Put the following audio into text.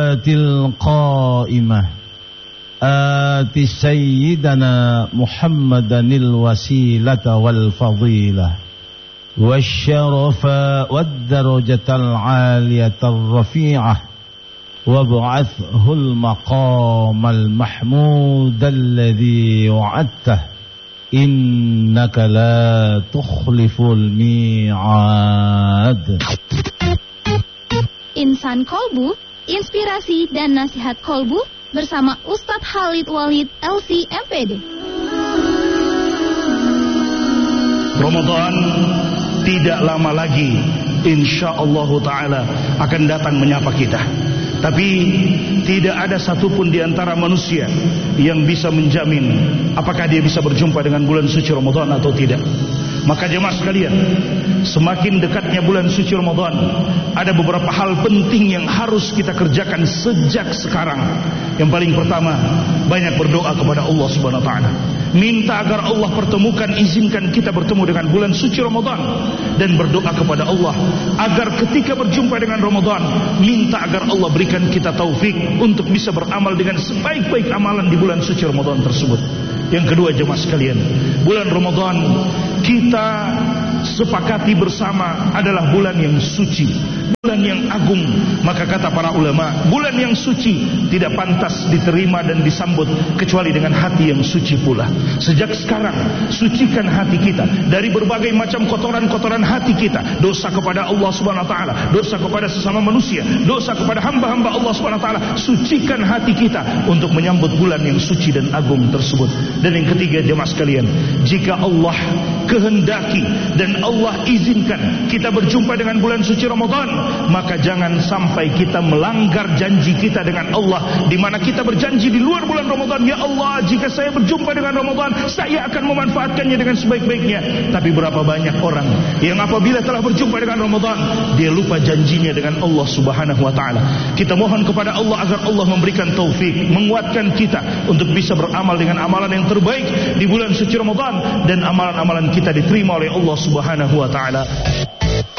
الصلاة القائمة آت سيدنا محمدا الوسيلة والفضيلة والشرف والدرجة العالية الرفيعة وابعثه المقام المحمود الذي وعدته إنك لا تخلف الميعاد. Insan Kolbu, inspirasi dan nasihat Kolbu bersama Ustadz Khalid Walid LC MPD. Ramadan tidak lama lagi, insyaallah ta'ala akan datang menyapa kita. Tapi tidak ada satupun di antara manusia yang bisa menjamin apakah dia bisa berjumpa dengan bulan suci Ramadan atau tidak. Maka jemaah sekalian, semakin dekatnya bulan suci Ramadan, ada beberapa hal penting yang harus kita kerjakan sejak sekarang. Yang paling pertama, banyak berdoa kepada Allah Subhanahu wa taala. Minta agar Allah pertemukan, izinkan kita bertemu dengan bulan suci Ramadan, dan berdoa kepada Allah agar ketika berjumpa dengan Ramadan, minta agar Allah berikan kita taufik untuk bisa beramal dengan sebaik-baik amalan di bulan suci Ramadan tersebut. Yang kedua jemaah sekalian, bulan Ramadan kita sepakati bersama adalah bulan yang suci, bulan yang agung. Maka kata para ulama, bulan yang suci tidak pantas diterima dan disambut kecuali dengan hati yang suci pula. Sejak sekarang, sucikan hati kita dari berbagai macam kotoran-kotoran hati kita, dosa kepada Allah Subhanahu wa taala, dosa kepada sesama manusia, dosa kepada hamba-hamba Allah Subhanahu wa taala. Sucikan hati kita untuk menyambut bulan yang suci dan agung tersebut. Dan yang ketiga jemaah sekalian, jika Allah kehendaki dan Allah izinkan kita berjumpa dengan bulan suci Ramadan, maka jangan sampai kita melanggar janji kita dengan Allah, di mana kita berjanji di luar bulan Ramadan, ya Allah, jika saya berjumpa dengan Ramadan, saya akan memanfaatkannya dengan sebaik-baiknya. Tapi berapa banyak orang yang apabila telah berjumpa dengan Ramadan, dia lupa janjinya dengan Allah Subhanahu wa taala. Kita mohon kepada Allah agar Allah memberikan taufik, menguatkan kita untuk bisa beramal dengan amalan yang terbaik di bulan suci Ramadan, dan amalan-amalan kita diterima oleh Allah Subhanahu wa taala.